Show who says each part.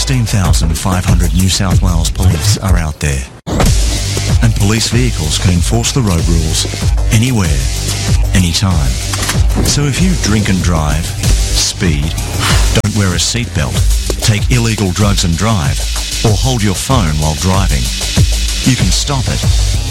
Speaker 1: 16,500 New South Wales police are out there. And police vehicles can enforce the road rules anywhere, anytime. So if you drink and drive, speed, don't wear a seatbelt, take illegal drugs and drive, or hold your phone while driving, you can stop it